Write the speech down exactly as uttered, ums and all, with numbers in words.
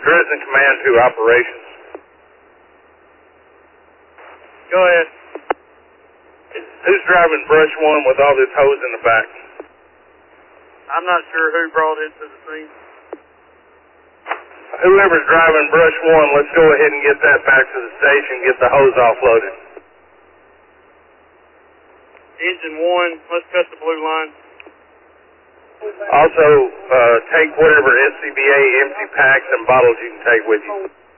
Dresden Command to operations. Go ahead. Who's driving brush one with all this hose in the back? I'm not sure who brought it to the scene. Whoever's driving brush one, let's go ahead and get that back to the station, get the hose offloaded. Engine one, let's cut the blue line. Also, uh, take whatever S C B A empty packs and bottles you can take with you.